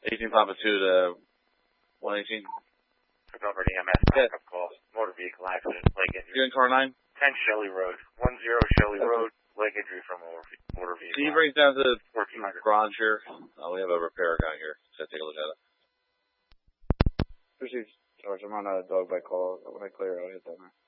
18 Papa 2 to 118. Took over the MS backup call. Motor vehicle accident, leg injury. You in car 9? 10 Shelley Road. 10 Shelley Road, leg injury from a motor vehicle. Can you bring it down to the 1400. garage here? We have a repair guy here. So take a look at it. Appreciate you, George. I'm on a dog bite call. When I clear, I'll hit that, man.